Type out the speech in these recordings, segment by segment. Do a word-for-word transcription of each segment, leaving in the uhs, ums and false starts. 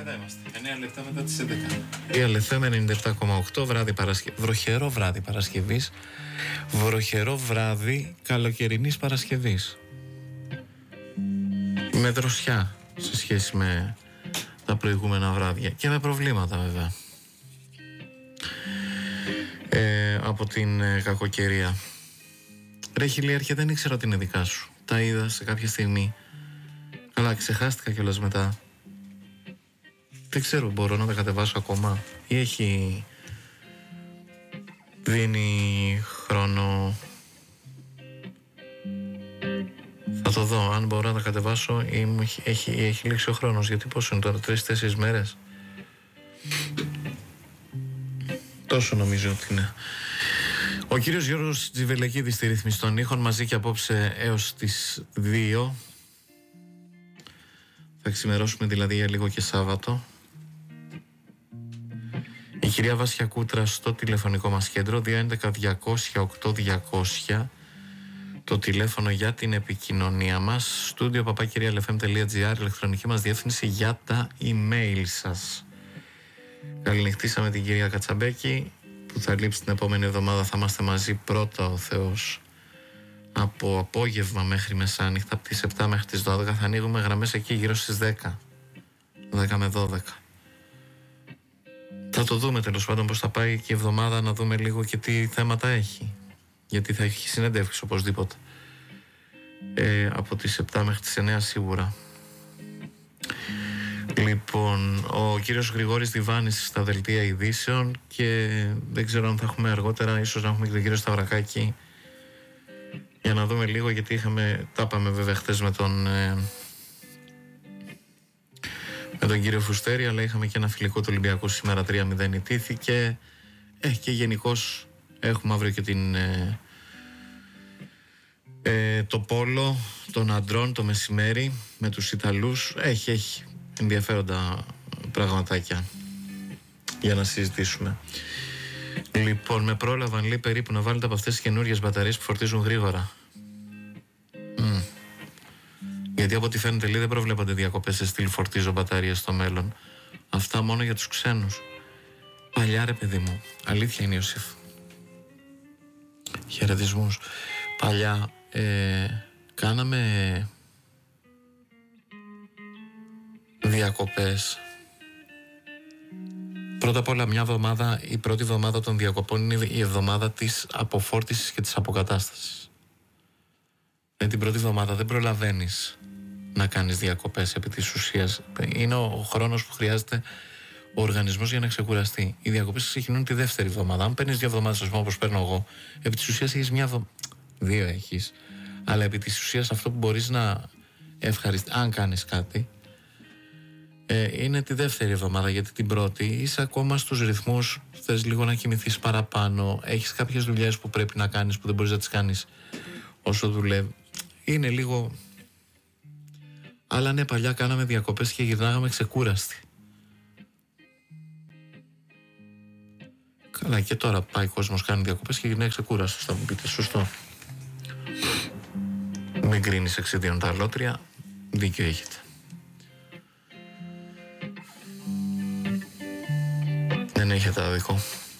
Εδώ είμαστε. εννέα λεπτά μετά τις έντεκα. Η Αλ εφ εμ ενενήντα επτά κόμμα οκτώ, βράδυ Παρασκευή. Βροχερό βράδυ Παρασκευής. Βροχερό βράδυ καλοκαιρινής Παρασκευής. Με δροσιά σε σχέση με τα προηγούμενα βράδια. Και με προβλήματα βέβαια. Ε, από την ε, κακοκαιρία. Ρε χιλιάρχια, δεν ήξερα ότι είναι δικά σου. Τα είδα σε κάποια στιγμή. Αλλά ξεχάστηκα κιόλας μετά. Δεν ξέρω, μπορώ να τα κατεβάσω ακόμα ή έχει δίνει χρόνο. Θα το δω, αν μπορώ να τα κατεβάσω ή έχει, έχει, έχει λήξει ο χρόνος. Γιατί πόσο είναι τώρα, τρεις-τέσσερις μέρες. Τόσο νομίζω ότι είναι. Ο κύριος Γιώργος Τζιβελεκίδης στη ρύθμιση των ήχων, μαζί και απόψε έως τις δύο. Θα ξημερώσουμε δηλαδή για λίγο και Σάββατο. Η κυρία Βάσια Κούτρα στο τηλεφωνικό μας κέντρο δύο έντεκα διακόσια οκτώ διακόσια, το τηλέφωνο για την επικοινωνία μας. Στούντιο παπάκυρια ελ εφ εμ τελεία τζι άρ, ηλεκτρονική μας διεύθυνση για τα email σας. Καληνυχτήσαμε την κυρία Κατσαμπέκη που θα λείψει την επόμενη εβδομάδα. Θα είμαστε μαζί πρώτα ο Θεός από απόγευμα μέχρι μεσάνυχτα, από τις επτά μέχρι τις δώδεκα. Θα ανοίγουμε γραμμές εκεί γύρω στις δέκα, δέκα με δώδεκα. Θα το δούμε τέλος πάντων πώς θα πάει και η εβδομάδα, να δούμε λίγο και τι θέματα έχει, γιατί θα έχει συνεντεύξεις οπωσδήποτε ε, από τις επτά μέχρι τις εννέα σίγουρα. Λοιπόν, ο κύριος Γρηγόρης Διβάνης στα δελτία ειδήσεων και δεν ξέρω αν θα έχουμε αργότερα, ίσως να έχουμε και τον κύριο Σταυρακάκη για να δούμε λίγο, γιατί είχαμε, τα είπαμε βέβαια χθες με τον ε, με τον κύριο Φουστέρη, αλλά είχαμε και ένα φιλικό του Ολυμπιακού σήμερα, τρία μηδέν ιτήθηκε ε, και γενικώς έχουμε αύριο και την ε, ε, το πόλο των αντρών το μεσημέρι με τους Ιταλούς. Έχει, έχει ενδιαφέροντα πραγματάκια για να συζητήσουμε. Λοιπόν, με πρόλαβαν λέει περίπου να βάλετε από αυτές τις καινούριες μπαταρίες που φορτίζουν γρήγορα. Mm. Γιατί από ό,τι φαίνεται λέει δεν προβλέπονται διακοπές σε στυλ φορτίζω μπαταρίες στο μέλλον. Αυτά μόνο για τους ξένους. Παλιά ρε παιδί μου, αλήθεια είναι Ιωσήφ. Χαιρετισμούς. Παλιά ε, κάναμε διακοπές. Πρώτα απ' όλα μια εβδομάδα, η πρώτη εβδομάδα των διακοπών είναι η εβδομάδα της αποφόρτισης και της αποκατάστασης. Με την πρώτη εβδομάδα δεν προλαβαίνεις να κάνεις διακοπές επί της ουσίας. Είναι ο χρόνος που χρειάζεται ο οργανισμός για να ξεκουραστεί. Οι διακοπές ξεκινούν τη δεύτερη εβδομάδα. Αν παίρνεις δύο εβδομάδες, ας πούμε, όπως παίρνω εγώ, επί της ουσίας έχεις μια εβδομάδα. Δύο έχεις. Αλλά επί της ουσίας αυτό που μπορείς να ευχαριστείς, αν κάνεις κάτι, ε, είναι τη δεύτερη εβδομάδα. Γιατί την πρώτη είσαι ακόμα στους ρυθμούς, θες λίγο να κοιμηθείς παραπάνω, έχεις κάποιες δουλειές που πρέπει να κάνεις που δεν μπορείς να τις κάνεις όσο δουλεύει. Είναι λίγο. Αλλά ναι, παλιά κάναμε διακοπές και γυρνάγαμε ξεκούραστοι. Καλά, και τώρα πάει ο κόσμος, κάνει διακοπές και γυρνάει ξεκούραστος, θα μου πείτε, σωστό. Μην κρίνεις εξαιτίων τα αλότρια, δίκιο έχετε. Δεν έχετε άδικο.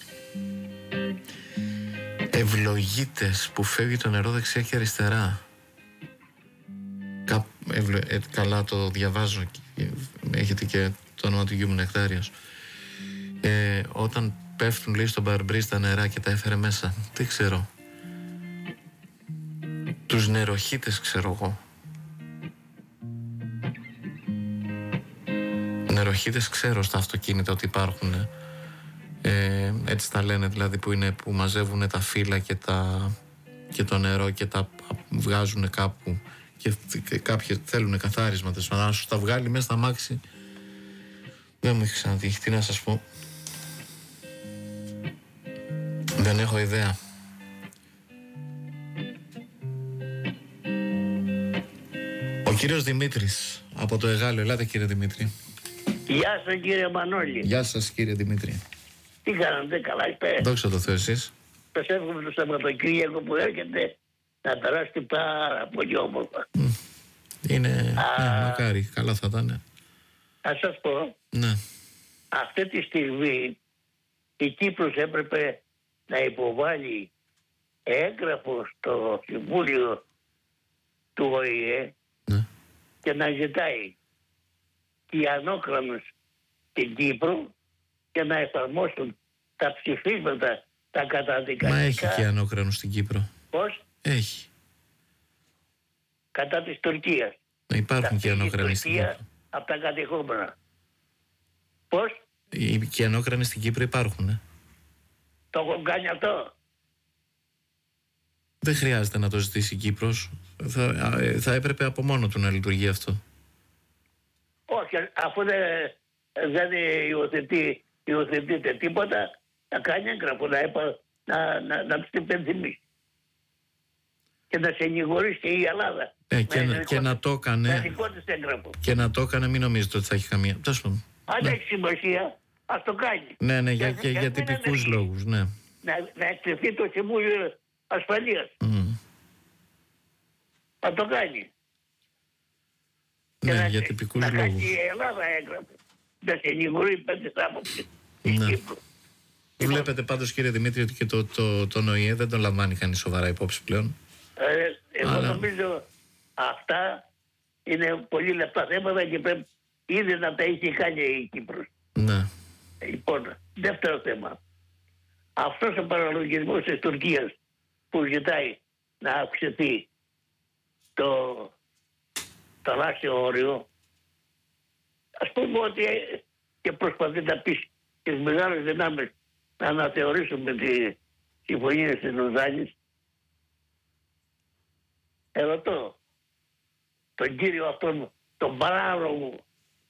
Ευλογίτες που φεύγει το νερό δεξιά και αριστερά. Κα, ευλο, ε, καλά το διαβάζω. Έχετε και το όνομα του γιού μου Νεκτάριος. Ε, όταν πέφτουν λέει στον παρμπρίζ τα νερά και τα έφερε μέσα. Δεν ξέρω. Τους νεροχύτες ξέρω εγώ. Νεροχύτες ξέρω στα αυτοκίνητα ότι υπάρχουν. Ε, έτσι τα λένε δηλαδή, που είναι που μαζεύουν τα φύλλα και, τα, και το νερό και τα βγάζουν κάπου και, και κάποιοι θέλουν καθάρισμα. Να σου τα βγάλει μέσα στα μάξι. Δεν μου έχει ξανατύχει, τι να σας πω. Δεν έχω ιδέα. Ο κύριος Δημήτρης από το Εγάλεο. Ελάτε κύριε Δημήτρη. Γεια σας κύριε Μανώλη. Γεια σας κύριε Δημήτρη. Τι κάνετε, καλά είστε? Δόξα τω Θεώ, εσείς? Σας εύχομαι το Σαββατοκύριακο που έρχεται να περάσετε πάρα πολύ όμορφα. Mm. Είναι, Α... ναι, μακάρι, καλά θα ήταν. Θα σας πω, Ναι. αυτή τη στιγμή η Κύπρος έπρεπε να υποβάλει έγγραφο στο Συμβούλιο του Ο Η Ε Ναι. και να ζητάει κυανόκρανους στην Κύπρο και να εφαρμόσουν τα ψηφίσματα, τα καταδικαστικά. Μα έχει και ανώκρανο στην Κύπρο. Πώς? Έχει. Κατά της Τουρκίας. Υπάρχουν και ανώκρανοι στην Κύπρο. Από τα κατεχόμενα. Πώς? Οι κυανόκρανοι στην Κύπρο υπάρχουν. Ε. Το έχουν κάνει αυτό. Δεν χρειάζεται να το ζητήσει η Κύπρος. Θα, θα έπρεπε από μόνο του να λειτουργεί αυτό. Όχι, αφού δεν, δεν υιοθετεί, υιοθετείται τίποτα, να κάνει έγγραφο, να, επα, να, να, να τους υπενθυμίσει. Και να σε ενηγορήσει και η Ελλάδα. Ε, και, να, και να το έκανε. Και να το έκανε, μην νομίζετε ότι θα έχει καμία. Αν ναι. έχει σημασία, ας το κάνει. Ναι, ναι, για, για, για, για τυπικούς λόγους, ναι. Να, να εκτεθεί το Συμβούλιο Ασφαλείας. Mm. Θα το κάνει. Ναι, να, για τυπικούς να λόγους. Να κάνει η Ελλάδα έγγραφο. Να σε ενηγορεί πέντε άποψη. Ναι. Βλέπετε πάντως, κύριε Δημήτρη, ότι και το, το, το Ο Η Ε δεν τον λαμβάνει κανείς σοβαρά υπόψη πλέον. Ε, εγώ Αλλά... νομίζω αυτά είναι πολύ λεπτά θέματα και πρέπει ήδη να τα είχε κάνει η Κύπρος. Ναι. Λοιπόν, δεύτερο θέμα. Αυτός ο παραλογισμός της Τουρκίας που ζητάει να αυξηθεί το θαλάσσιο όριο, ας πούμε ότι και προσπαθεί να πει τις μεγάλες δυνάμεις να αναθεωρήσουμε τη συμφωνία της Λουζάνης. Ερωτώ τον κύριο αυτόν, τον παράλογο,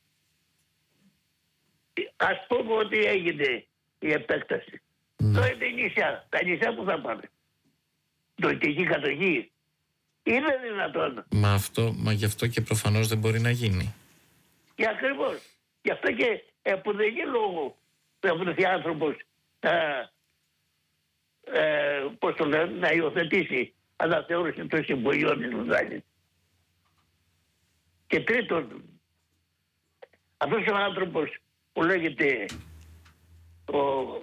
ας πούμε ότι έγινε η επέκταση. Mm. Τώρα είναι νησιά. Τα νησιά που θα πάνε. Τουρκική κατοχή. Είναι δυνατόν. Μα αυτό, μα γι' αυτό και προφανώς δεν μπορεί να γίνει. Και ακριβώς. Γι' αυτό και ε, που δεν γίνει λόγο να βρεθεί άνθρωπος να, ε, πώς το λένε, να υιοθετήσει αναθεώρηση των συμβολιών της Λουζάνης. Και τρίτον, αυτός ο άνθρωπος που λέγεται ο,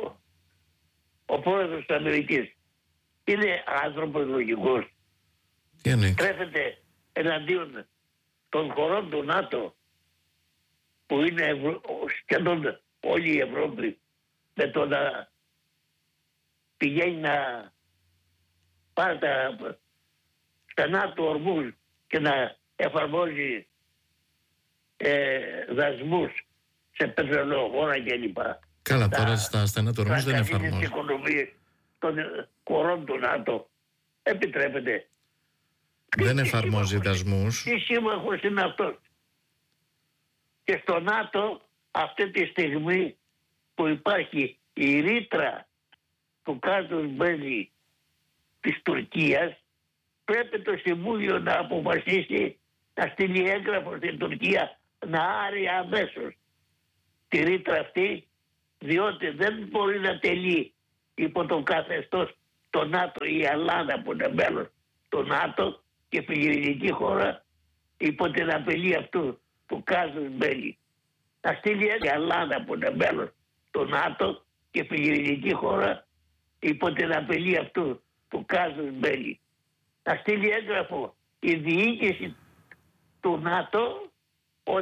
ο πρόεδρος της Αμερικής είναι άνθρωπος λογικός. Τι εννοεί? Τρέφεται εναντίον των χωρών του ΝΑΤΟ που είναι Ευρω... σχεδόν όλη η Ευρώπη, με το να πηγαίνει να πάρει τα στενά του ορμούς και να εφαρμόζει ε, δασμούς σε πετρελαιοχώρα κλπ. Καλά, τώρα στα στενά του ορμούς δεν εφαρμόζει. Τις οικονομίες των χωρών του ΝΑΤΟ επιτρέπεται. Δεν εφαρμόζει δασμούς. Τι σύμμαχος είναι αυτός? Και στο ΝΑΤΟ αυτή τη στιγμή που υπάρχει η ρήτρα του κράτους μέλη της Τουρκίας, πρέπει το Συμβούλιο να αποφασίσει να στείλει έγγραφο στην Τουρκία να άρει αμέσως τη ρήτρα αυτή, διότι δεν μπορεί να τελεί υπό το καθεστώς το ΝΑΤΟ η Ελλάδα που είναι μέλος του ΝΑΤΟ και φιλιρινική χώρα υπό την απειλή αυτού του κράτους μέλη. Να στείλει η Ελλάδα που είναι μέλος του ΝΑΤΟ και φιλιρινική χώρα υπό την απειλή αυτού του κράτους μέλη. Να στείλει έγγραφο η διοίκηση του ΝΑΤΟ